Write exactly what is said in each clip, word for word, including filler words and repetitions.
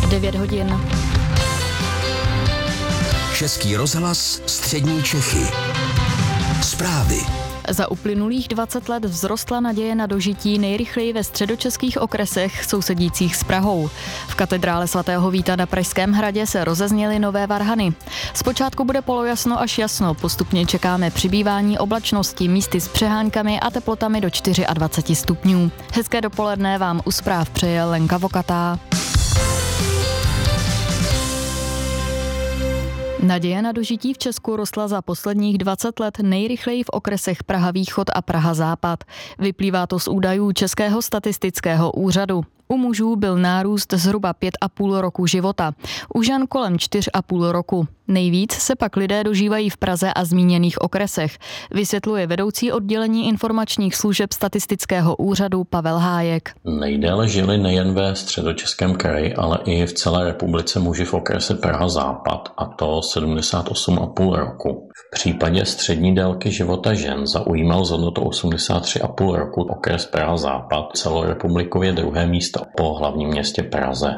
devět hodin. Český rozhlas, střední Čechy. Zprávy. Za uplynulých dvacet let vzrostla naděje na dožití nejrychleji ve středočeských okresech sousedících s Prahou. V katedrále svatého Víta na Pražském hradě se rozezněly nové varhany. Zpočátku bude polojasno až jasno, postupně čekáme přibývání oblačnosti, místy s přehánkami a teplotami do dvacet čtyři stupňů. Hezké dopoledne vám u zpráv přeje Lenka Vokatá. Naděje na dožití v Česku rostla za posledních dvacet let nejrychleji v okresech Praha Východ a Praha Západ. Vyplývá to z údajů Českého statistického úřadu. U mužů byl nárůst zhruba pět a půl roku života, u žen kolem čtyř a půl roku. Nejvíc se pak lidé dožívají v Praze a zmíněných okresech, vysvětluje vedoucí oddělení informačních služeb statistického úřadu Pavel Hájek. Nejdéle žili nejen ve Středočeském kraji, ale i v celé republice muži v okrese Praha Západ, a to sedmdesát osm a půl roku. V případě střední délky života žen zaujímal s hodnotou osmdesát tři a půl roku okres Praha Západ, celorepublikově druhé místo po hlavním městě Praze.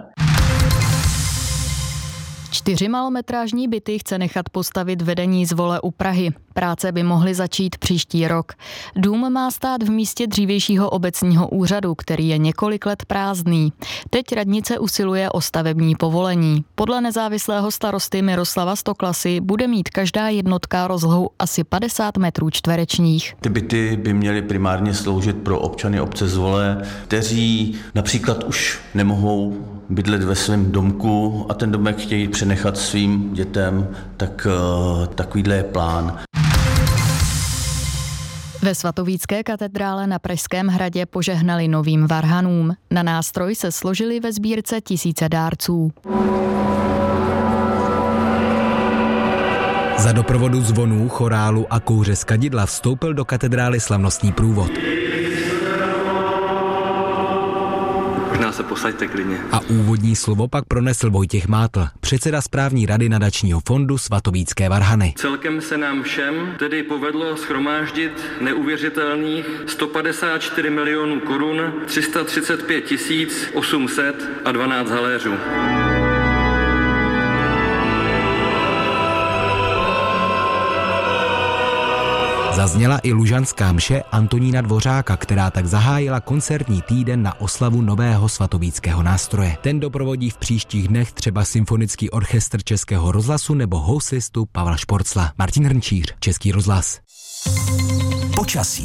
Čtyři malometrážní byty chce nechat postavit vedení Zvole u Prahy. Práce by mohly začít příští rok. Dům má stát v místě dřívějšího obecního úřadu, který je několik let prázdný. Teď radnice usiluje o stavební povolení. Podle nezávislého starosty Miroslava Stoklasy bude mít každá jednotka rozlohu asi padesát metrů čtverečních. Ty byty by měly primárně sloužit pro občany obce Zvole, kteří například už nemohou bydlet ve svém domku a ten domek chtějí přenechat svým dětem, tak takovýhle je plán. Ve svatovícké katedrále na Pražském hradě požehnali novým varhanům. Na nástroj se složili ve sbírce tisíce dárců. Za doprovodu zvonů, chorálu a kouře z kadidla vstoupil do katedrály slavnostní průvod. Možná se posaďte klidně. A úvodní slovo pak pronesl Vojtěch Mátl, předseda správní rady nadačního fondu Svatovícké varhany. Celkem se nám všem tedy povedlo shromáždit neuvěřitelných sto padesát čtyři milionů korun, tři sta třicet pět tisíc osm set a dvanáct haléřů. Zazněla i lužanská mše Antonína Dvořáka, která tak zahájila koncertní týden na oslavu nového svatovíckého nástroje. Ten doprovodí v příštích dnech třeba symfonický orchestr Českého rozhlasu nebo housistu Pavla Šporcla. Martin Hrnčíř, Český rozhlas. Počasí.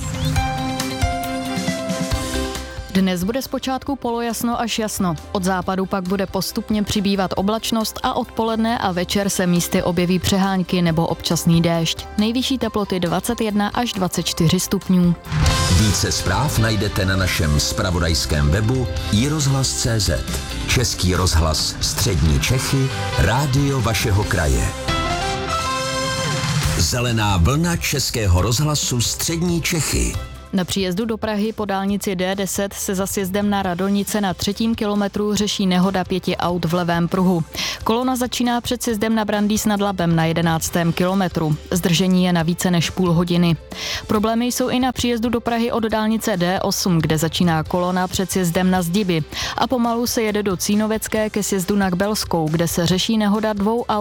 Dnes bude zpočátku polojasno až jasno. Od západu pak bude postupně přibývat oblačnost a odpoledne a večer se místy objeví přehánky nebo občasný déšť. Nejvyšší teploty dvacet jedna až dvacet čtyři stupňů. Více zpráv najdete na našem zpravodajském webu i rozhlas tečka cé zet. Český rozhlas, střední Čechy, rádio vašeho kraje. Zelená vlna Českého rozhlasu, střední Čechy. Na příjezdu do Prahy po dálnici D deset se za sjezdem na Radonice na třetím kilometru řeší nehoda pěti aut v levém pruhu. Kolona začíná před sjezdem na Brandýs nad Labem na jedenáctém kilometru. Zdržení je na více než půl hodiny. Problémy jsou i na příjezdu do Prahy od dálnice D osm, kde začíná kolona před sjezdem na Zdiby. A pomalu se jede do Cínovecké ke sjezdu na Kbelskou, kde se řeší nehoda dvou aut